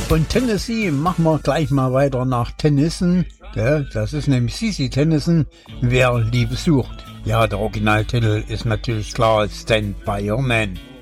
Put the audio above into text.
Von Tennessee machen wir gleich mal weiter nach Tennyson. Ja, das ist nämlich CC Tennyson, Wer Liebe sucht. Ja, der Originaltitel ist natürlich klar, Stand by Your Man.